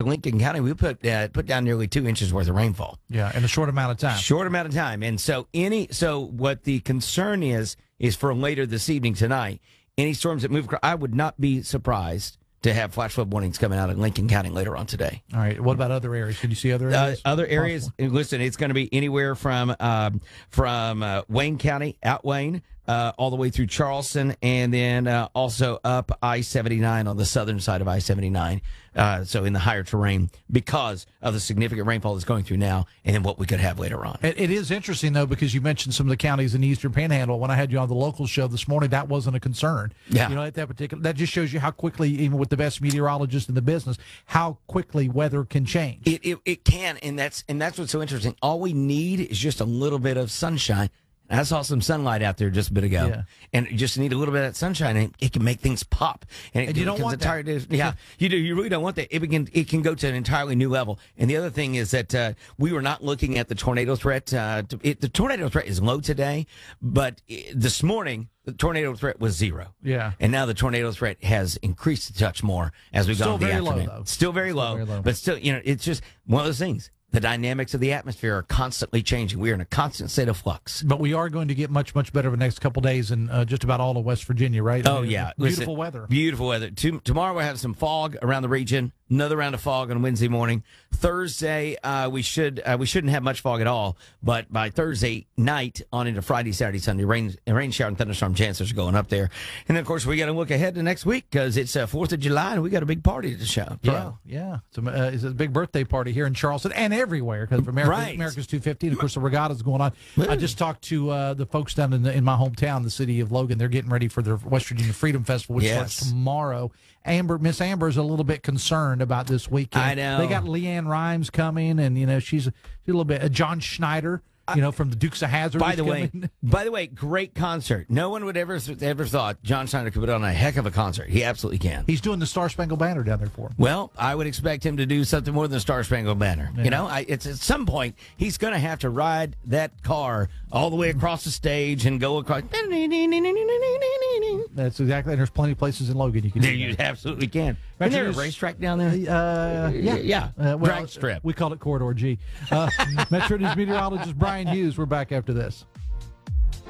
Lincoln County, we put down nearly 2 inches worth of rainfall. Yeah, in a short amount of time. Short amount of time. And so what the concern is for later this evening tonight, any storms that move across, I would not be surprised to have flash flood warnings coming out of Lincoln County later on today. All right. What about other areas? Can you see other areas? Other areas, listen, it's going to be anywhere from Wayne County, out Wayne, all the way through Charleston, and then also up I-79 on the southern side of I-79, so in the higher terrain, because of the significant rainfall that's going through now and then what we could have later on. It is interesting, though, because you mentioned some of the counties in the Eastern Panhandle. When I had you on the local show this morning, that wasn't a concern. Yeah. You know, that just shows you how quickly, even with the best meteorologists in the business, how quickly weather can change. It can, and that's what's so interesting. All we need is just a little bit of sunshine. I saw some sunlight out there just a bit ago, and you just need a little bit of that sunshine, and it can make things pop. And you don't want that. You do. You really don't want that. It can go to an entirely new level. And the other thing is that we were not looking at the tornado threat. The tornado threat is low today, but this morning the tornado threat was 0. Yeah. And now the tornado threat has increased a touch more as we've gone through the afternoon. Low, though. Still very low, but still, it's just one of those things. The dynamics of the atmosphere are constantly changing. We are in a constant state of flux. But we are going to get much, much better the next couple of days in just about all of West Virginia, right? Oh, yeah. Beautiful weather. Beautiful weather. Tomorrow we'll have some fog around the region. Another round of fog on Wednesday morning. Thursday, we shouldn't have much fog at all. But by Thursday night on into Friday, Saturday, Sunday, rain, shower, and thunderstorm chances are going up there. And then, of course, we got to look ahead to next week because it's 4th of July and we got a big party to show. Yeah. It's a big birthday party here in Charleston and everywhere because America's 250. And, of course, the regatta's going on. I just talked to the folks down in my hometown, the city of Logan. They're getting ready for their West Virginia Freedom Festival, which starts tomorrow. Miss Amber's a little bit concerned about this weekend. I know. They got Leanne Rhymes coming, and she's a little bit. John Schneider, from the Dukes of Hazzard. By the way, great concert. No one would ever thought John Schneider could put on a heck of a concert. He absolutely can. He's doing the Star Spangled Banner down there for him. Well, I would expect him to do something more than Star Spangled Banner. Yeah. It's at some point he's going to have to ride that car all the way across the stage and go across. That's exactly. And there's plenty of places in Logan you can do that. You absolutely can. Isn't there a racetrack down there? Yeah. Drag strip. We call it Corridor G. Metro News meteorologist Brian Hughes. We're back after this.